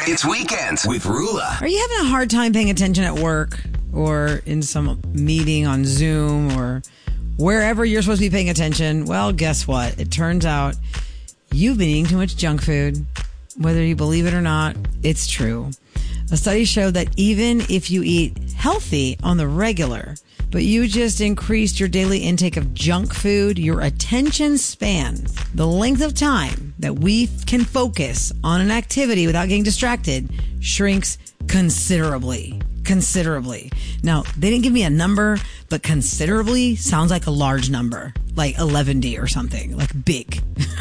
It's Weekends with Rula. Are you having a hard time paying attention at work or in some meeting on Zoom or wherever you're supposed to be paying attention? Well, guess what? It turns out you've been eating too much junk food. Whether you believe it or not, it's true. A study showed that even if you eat healthy on the regular, but you just increased your daily intake of junk food, your attention span, the length of time that we can focus on an activity without getting distracted, shrinks considerably. Considerably. Now, they didn't give me a number, but considerably sounds like a large number, like 11D or something, like big.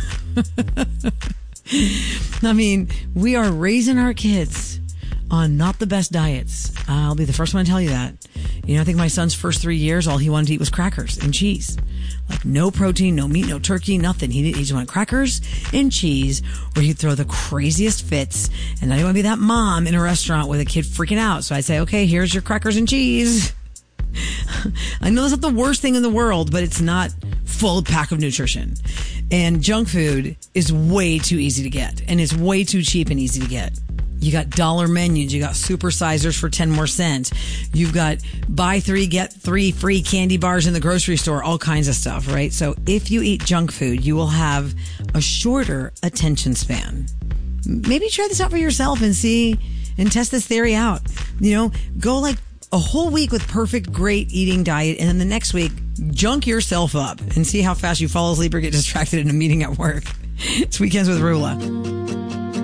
I mean, we are raising our kids on not the best diets. I'll be the first one to tell you that. You know, I think my son's first 3 years, all he wanted to eat was crackers and cheese. Like no protein, no meat, no turkey, nothing. He just wanted crackers and cheese, or he'd throw the craziest fits. And I didn't want to be that mom in a restaurant with a kid freaking out. So I'd say, okay, here's your crackers and cheese. I know that's not the worst thing in the world, but it's not full pack of nutrition. And junk food is way too easy to get, and it's way too cheap and easy to get. You got dollar menus. You got supersizers for 10 more cents. You've got buy 3, get 3 free candy bars in the grocery store, all kinds of stuff, right? So if you eat junk food, you will have a shorter attention span. Maybe try this out for yourself and see and test this theory out. You know, go like a whole week with perfect, great eating diet, and then the next week, junk yourself up and see how fast you fall asleep or get distracted in a meeting at work. It's Weekends with Rula.